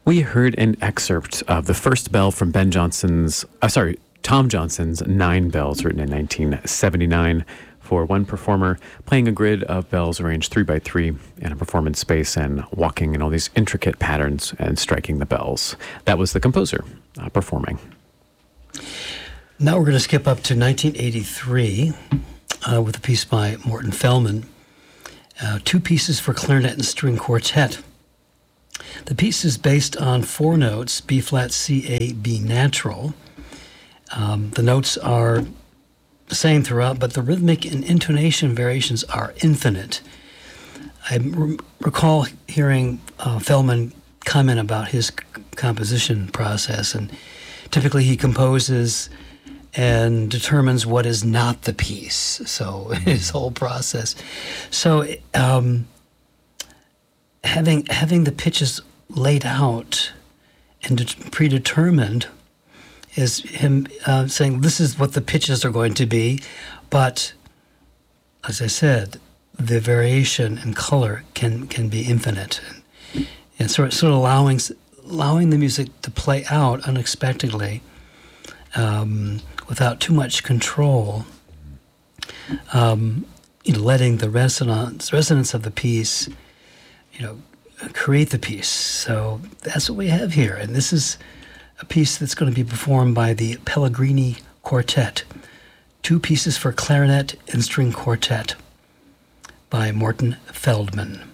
We heard an excerpt of the first bell from Tom Johnson's Nine Bells, written in 1979, for one performer playing a grid of bells arranged 3 by 3 in a performance space and walking in all these intricate patterns and striking the bells. That was the composer performing. Now we're going to skip up to 1983 with a piece by Morton Feldman, two pieces for clarinet and string quartet. The piece is based on 4 notes, B flat, C, A, B natural. The notes are the same throughout, but the rhythmic and intonation variations are infinite. I recall hearing Feldman comment about his composition process, and typically he composes and determines what is not the piece, so his whole process. So having the pitches laid out and predetermined is him saying this is what the pitches are going to be, but as I said, the variation in color can be infinite, and sort of allowing the music to play out unexpectedly without too much control. Letting the resonance of the piece, create the piece. So that's what we have here, and this is a piece that's going to be performed by the Pellegrini Quartet. 2 pieces for clarinet and string quartet by Morton Feldman.